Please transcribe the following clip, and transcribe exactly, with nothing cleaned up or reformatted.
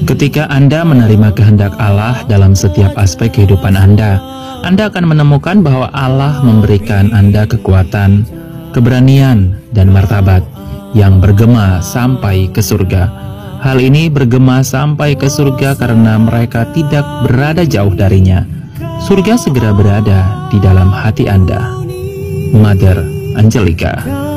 Ketika Anda menerima kehendak Allah dalam setiap aspek kehidupan Anda, Anda akan menemukan bahwa Allah memberikan Anda kekuatan, keberanian, dan martabat yang bergema sampai ke surga. Hal ini bergema sampai ke surga karena mereka tidak berada jauh darinya. Surga segera berada di dalam hati Anda. Mother Angelica.